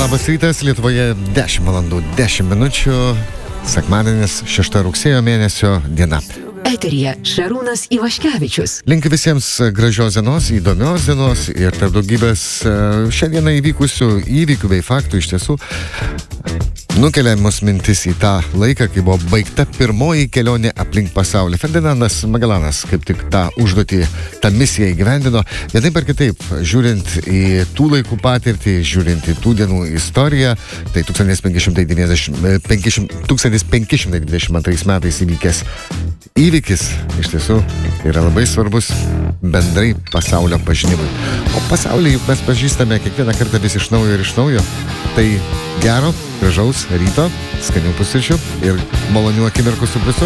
Labas rytas, Lietuvoje 10 valandų 10 minučių, sekmadienis 6 rugsėjo mėnesio diena. Eteryje Šarūnas Ivaškevičius. Linkiu visiems gražios dienos, įdomios dienos ir tarp daugybės šiandieną įvykusių įvykių bei faktų iš tiesų nukelia mus mintis į tą laiką, kai buvo baigta pirmoji kelionė aplink pasaulį. Ferdinandas Magellanas kaip tik tą užduotį, tą misiją įgyvendino. Vienaip ar kitaip, žiūrint į tų laikų patirtį, žiūrint į tų dienų istoriją, tai 1522 metais įvykęs įvykis iš tiesų yra labai svarbus bendrai pasaulio pažinimui. O pasaulį juk mes pažįstame kiekvieną kartą vis iš naujo ir iš naujo. Tai gero, gražaus ryto, skanių pusryčių ir malonių akimirkų su pliusu.